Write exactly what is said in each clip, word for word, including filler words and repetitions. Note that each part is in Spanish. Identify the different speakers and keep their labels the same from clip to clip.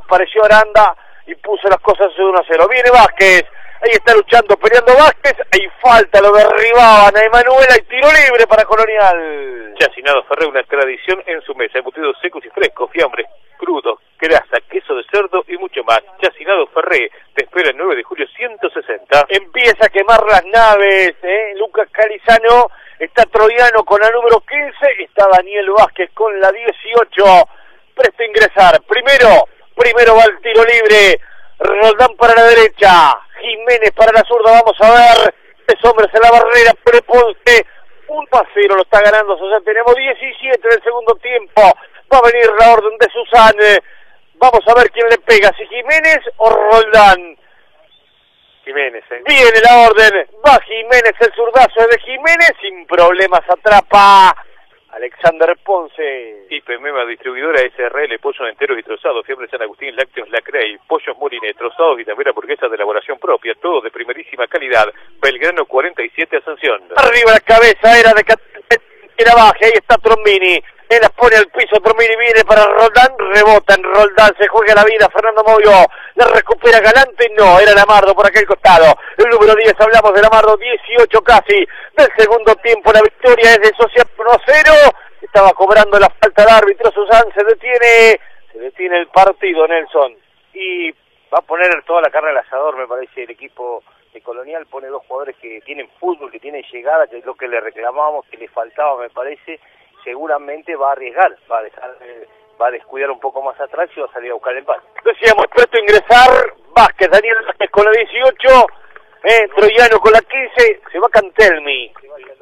Speaker 1: apareció Aranda y puso las cosas uno a cero. Viene Vázquez, ahí está luchando, peleando Vázquez, ahí falta, lo derribaban a Emanuela y tiro libre para Colonial.
Speaker 2: Chacinado Ferré, una tradición en su mesa, embutidos secos y frescos, fiambres, crudos, grasa, queso de cerdo y mucho más. Chacinado Ferré, te espera el nueve de julio ciento sesenta.
Speaker 1: Empieza a quemar las naves, ¿eh? Lucas Calizano, está Troyano con la número quince, está Daniel Vázquez con la dieciocho, presto a ingresar. Primero, primero va el tiro libre, Roldán para la derecha, Jiménez para la zurda, vamos a ver, tres hombres en la barrera, Ponce, un a cero lo está ganando, o sea, tenemos diecisiete del segundo tiempo, va a venir la orden de Susana, vamos a ver quién le pega, si Jiménez o Roldán.
Speaker 2: Jiménez, ¿eh?
Speaker 1: Viene la orden, va Jiménez, el zurdazo de Jiménez, sin problemas atrapa Alexander Ponce.
Speaker 2: I P M E M A Distribuidora S R L, pollos enteros y trozados, fiambres San Agustín, lácteos Lacrey, pollos Moliné, trozados y también hamburguesas de elaboración propia, todo de primerísima calidad. Belgrano cuarenta y siete, Ascensión.
Speaker 1: Arriba la cabeza, era de era baja, ahí está Trombini, él las pone al piso, Trombini viene para Roldán, rebota en Roldán, se juega la vida, Fernando Moyo, la recupera Galante, no, era Lamardo por aquel costado, el número diez, hablamos de Lamardo, dieciocho casi, del segundo tiempo, la victoria es de Social uno a cero, estaba cobrando la falta al árbitro, Susan se detiene, se detiene el partido, Nelson.
Speaker 3: Y va a poner toda la carne al asador, me parece, el equipo de Colonial, pone dos jugadores que tienen fútbol, que tienen llegada, que es lo que le reclamábamos, que le faltaba, me parece, seguramente va a arriesgar, va a dejar, eh, va a descuidar un poco más atrás y va a salir a buscar el empate.
Speaker 1: Decíamos, presto a ingresar, Vázquez, Daniel Vázquez con la dieciocho, eh, Troyano con la quince, se va Cantelmi.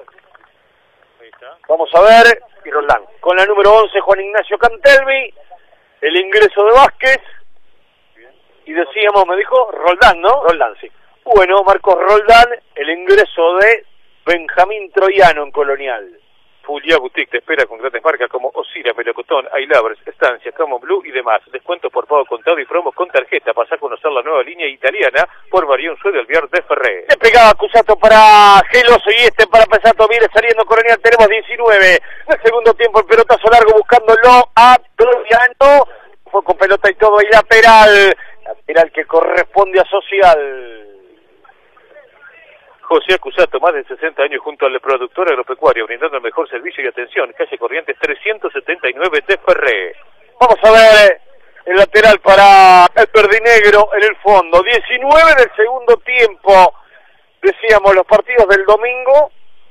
Speaker 1: Vamos a ver, y Roldán, con la número once, Juan Ignacio Cantelmi, el ingreso de Vázquez, y decíamos, me dijo, Roldán, ¿no?
Speaker 3: Roldán, sí.
Speaker 1: Bueno, Marcos Roldán, el ingreso de Benjamín Troyano en Colonial.
Speaker 2: Fulia Boutique te espera con grandes marcas como Osira, Melocotón, Ailavers, Estancia, Common Blue y demás. Descuentos por pago contado y promos con tarjeta. Pasá a conocer la nueva línea italiana por Marión Suede Alvear de Ferré.
Speaker 1: Le pegaba Cusato para Geloso y este para Pesato. Viene saliendo Colonial, tenemos diecinueve. El segundo tiempo, el pelotazo largo buscándolo a Troyano. Fue con pelota y todo y lateral. Lateral que corresponde a Social.
Speaker 2: José Acusato, más de sesenta años junto al productor agropecuario, brindando el mejor servicio y atención. Calle Corrientes trescientos setenta y nueve de Ferré.
Speaker 1: Vamos a ver el lateral para el verdinegro en el fondo. diecinueve del segundo tiempo. Decíamos los partidos del domingo.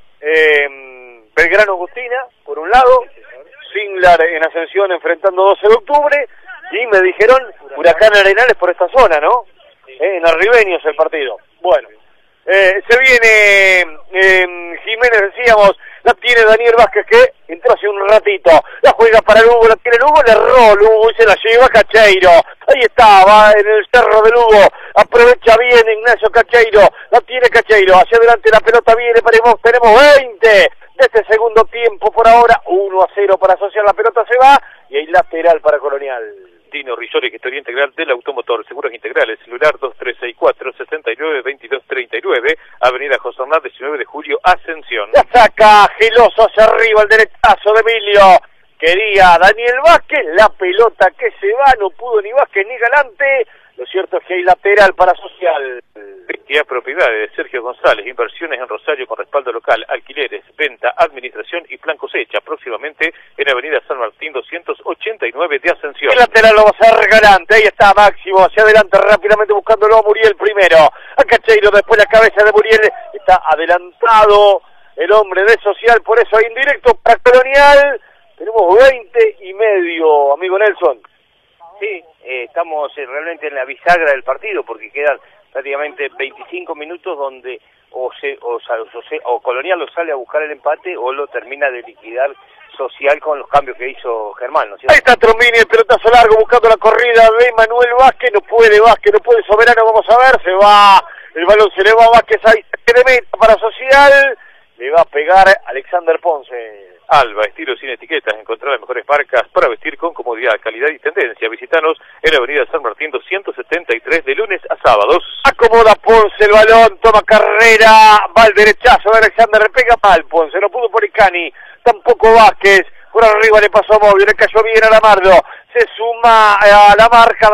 Speaker 1: Eh, Belgrano Agustina, por un lado. Singlar en Ascensión enfrentando doce de octubre. Y me dijeron Huracán Arenales por esta zona, ¿no? Eh, en Arribeños el partido. Bueno. Eh, se viene eh, Jiménez, decíamos, la tiene Daniel Vázquez que entró hace un ratito, la juega para Lugo, la tiene Lugo, le erró Lugo y se la lleva Cacheiro, ahí está, va en el cerro de Lugo, aprovecha bien Ignacio Cacheiro, la tiene Cacheiro, hacia adelante la pelota viene, tenemos, tenemos veinte de este segundo tiempo por ahora, uno a cero para Social, la pelota se va y hay lateral para Colonial.
Speaker 2: Dino Risori, gestoría integral del automotor, seguros integrales, celular dos tres seis cuatro, sesenta y nueve, veintidós treinta y nueve, avenida José Hernández, diecinueve de julio, Ascensión.
Speaker 1: La saca Geloso hacia arriba, el derechazo de Emilio, quería Daniel Vázquez, la pelota que se va, no pudo ni Vázquez ni Galante, lo cierto es que hay lateral para Social.
Speaker 2: Vestía propiedades, Sergio González, inversiones en Rosario con respaldo local, alquileres, venta, administración y plan cosecha, próximamente en avenida San Martín doscientos ochenta y nueve de Ascensión.
Speaker 1: El lateral lo va a hacer Galante, ahí está Máximo, hacia adelante rápidamente buscándolo a Muriel primero, a Cacheiro, después la cabeza de Muriel, está adelantado el hombre de Social, por eso hay indirecto para Colonial, tenemos veinte y medio, amigo Nelson.
Speaker 3: Sí, eh, estamos eh, realmente en la bisagra del partido porque quedan prácticamente veinticinco minutos donde o, se, o, o, se, o Colonial lo sale a buscar el empate o lo termina de liquidar Social con los cambios que hizo Germán, ¿no es cierto?
Speaker 1: Ahí está Trombini, el pelotazo largo buscando la corrida de Manuel Vázquez, no puede Vázquez, no puede Soberano, vamos a ver, se va, el balón se le va a Vázquez, ahí se le mete para Social, le va a pegar Alexander Ponce.
Speaker 2: Alba, estilo sin etiquetas, encontrar las mejores marcas para vestir con comodidad, calidad y tendencia. Visítanos en la avenida San Martín doscientos setenta y tres de lunes a sábados.
Speaker 1: Acomoda Ponce el balón, toma carrera, va al derechazo de Alexander, le pega mal Ponce, no pudo por Icani, tampoco Vázquez, por arriba le pasó a Moblio, le cayó bien a Lamardo, se suma a la marca.